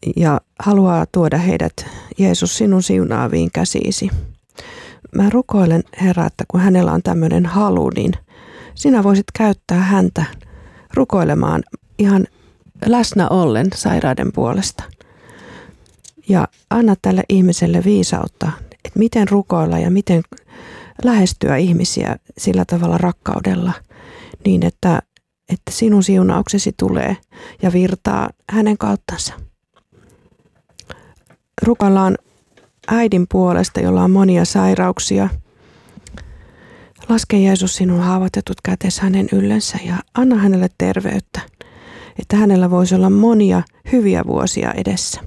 ja haluaa tuoda heidät, Jeesus, sinun siunaaviin käsiisi. Mä rukoilen, Herra, että kun hänellä on tämmöinen halu, niin sinä voisit käyttää häntä rukoilemaan ihan läsnä ollen sairaiden puolesta. Ja anna tälle ihmiselle viisautta, että miten rukoilla ja miten lähestyä ihmisiä sillä tavalla rakkaudella, niin että sinun siunauksesi tulee ja virtaa hänen kauttansa. Rukoillaan äidin puolesta, jolla on monia sairauksia. Laske Jeesus sinun haavoitetut kätesi hänen yllensä ja anna hänelle terveyttä, että hänellä voisi olla monia hyviä vuosia edessä.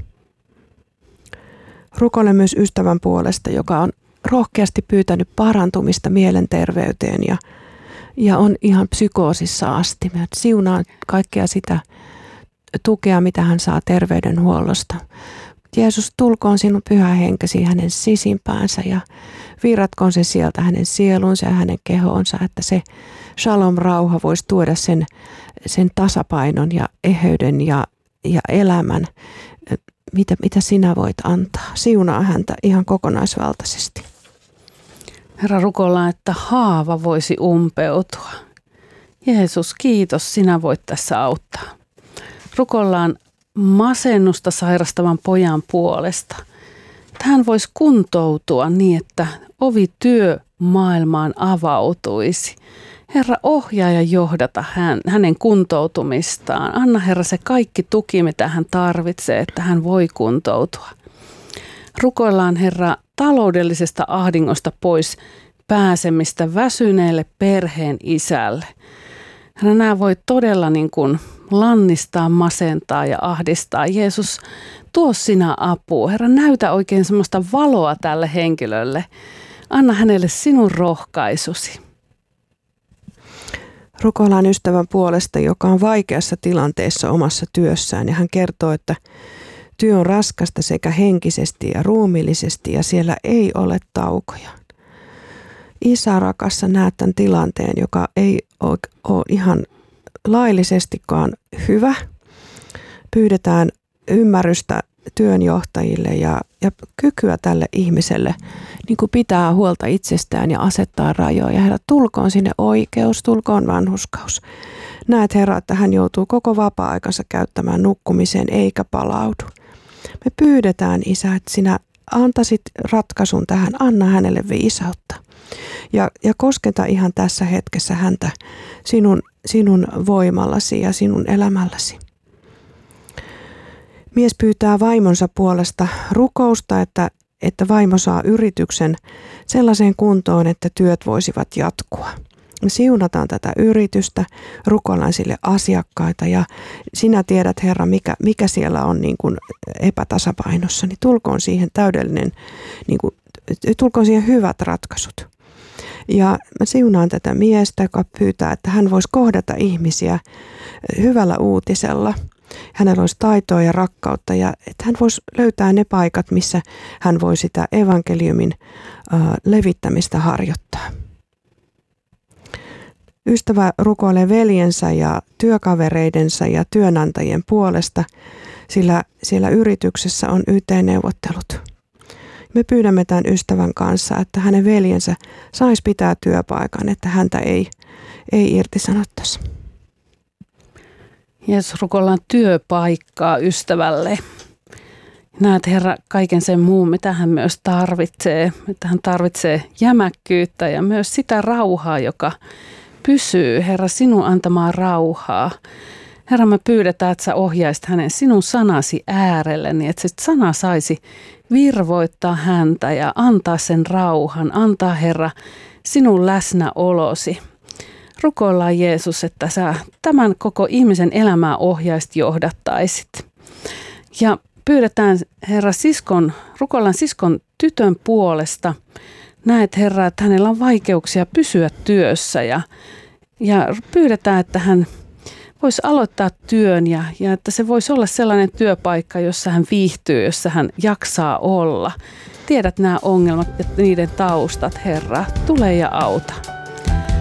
Rukoile myös ystävän puolesta, joka on rohkeasti pyytänyt parantumista mielenterveyteen ja on ihan psykoosissa asti. Mä siunaan kaikkea sitä tukea, mitä hän saa terveydenhuollosta. Jeesus, tulkoon sinun pyhä henkesi hänen sisimpäänsä ja virratkoon se sieltä hänen sielunsa ja hänen kehoonsa, että se shalom-rauha voisi tuoda sen tasapainon ja eheyden ja elämän, mitä sinä voit antaa. Siunaa häntä ihan kokonaisvaltaisesti. Herra, rukoillaan, että haava voisi umpeutua. Jeesus, kiitos, sinä voit tässä auttaa. Rukoillaan masennusta sairastavan pojan puolesta. Että hän voisi kuntoutua niin, että ovi työmaailmaan avautuisi. Herra, ohjaa ja johdata hänen kuntoutumistaan. Anna, Herra, se kaikki tuki, mitä hän tarvitsee, että hän voi kuntoutua. Rukoillaan, Herra, taloudellisesta ahdingosta pois pääsemistä väsyneelle perheen isälle. Herra, nämä voi todella niin kuin lannistaa, masentaa ja ahdistaa. Jeesus, tuo sinä apua. Herra, näytä oikein semmoista valoa tälle henkilölle. Anna hänelle sinun rohkaisusi. Rukoillaan ystävän puolesta, joka on vaikeassa tilanteessa omassa työssään, ja hän kertoo, että työ on raskasta sekä henkisesti ja ruumiillisesti ja siellä ei ole taukoja. Isä rakas, sä näet tämän tilanteen, joka ei ole ihan laillisestikaan hyvä. Pyydetään ymmärrystä työnjohtajille ja kykyä tälle ihmiselle niin kuin pitää huolta itsestään ja asettaa rajoja. Herra, tulkoon sinne oikeus, tulkoon vanhurskaus. Näet, Herra, että hän joutuu koko vapaa-aikansa käyttämään nukkumiseen eikä palaudu. Me pyydetään, Isä, että sinä antaisit ratkaisun tähän, anna hänelle viisautta. Ja kosketa ihan tässä hetkessä häntä sinun voimallasi ja sinun elämälläsi. Mies pyytää vaimonsa puolesta rukousta, että vaimo saa yrityksen sellaiseen kuntoon, että työt voisivat jatkua. Me siunataan tätä yritystä, rukoillaan sille asiakkaita ja sinä tiedät, Herra, mikä siellä on niin kuin epätasapainossa, niin tulkoon siihen täydellinen, tulkoon siihen hyvät ratkaisut. Ja mä siunaan tätä miestä, joka pyytää, että hän voisi kohdata ihmisiä hyvällä uutisella. Hänellä olisi taitoa ja rakkautta ja että hän voisi löytää ne paikat, missä hän voi sitä evankeliumin levittämistä harjoittaa. Ystävä rukoilee veljensä ja työkavereidensa ja työnantajien puolesta, sillä siellä yrityksessä on YT-neuvottelut. Me pyydämme tämän ystävän kanssa, että hänen veljensä saisi pitää työpaikan, että häntä ei irtisanottaisi. Jeesus, rukoillaan työpaikkaa ystävälle. Näet, Herra, kaiken sen muun, mitä hän myös tarvitsee. Että hän tarvitsee jämäkkyyttä ja myös sitä rauhaa, joka pysyy, Herra, sinun antamaa rauhaa. Herra, me pyydetään, että sä ohjaisit hänen sinun sanasi äärelle, niin että se sana saisi virvoittaa häntä ja antaa sen rauhan. Antaa, Herra, sinun läsnäolosi. Rukoillaan, Jeesus, että sä tämän koko ihmisen elämää ohjaisit, johdattaisit. Ja pyydetään, Herra, rukoillaan siskon tytön puolesta. Näet, Herra, että hänellä on vaikeuksia pysyä työssä ja pyydetään, että hän voisi aloittaa työn ja että se voisi olla sellainen työpaikka, jossa hän viihtyy, jossa hän jaksaa olla. Tiedät nämä ongelmat ja niiden taustat, Herra. Tule ja auta.